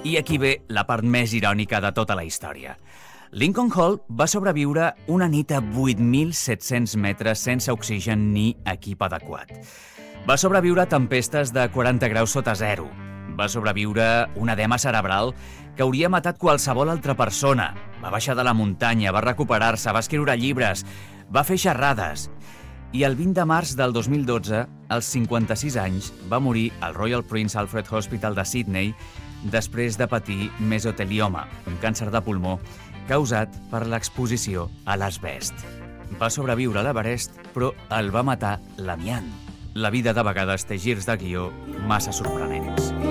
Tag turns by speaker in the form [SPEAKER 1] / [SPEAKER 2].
[SPEAKER 1] I aquí ve la part més irònica de tota la història. Lincoln Hall va sobreviure una nit a 8.700 metres sense oxigen ni equip adequat. Va sobreviure a tempestes de 40 graus sota zero. Va sobreviure un edema cerebral que hauria matat qualsevol altra persona. Va baixar de la muntanya, va recuperar-se, va escriure llibres, va fer xerrades. I el 20 de març del 2012, als 56 anys, va morir al Royal Prince Alfred Hospital de Sydney després de patir mesotelioma, un càncer de pulmó causat per l'exposició a l'asbest. Va sobreviure a l'Everest, però el va matar l'amiant. La vida de vegades té girs de guió massa sorprenents.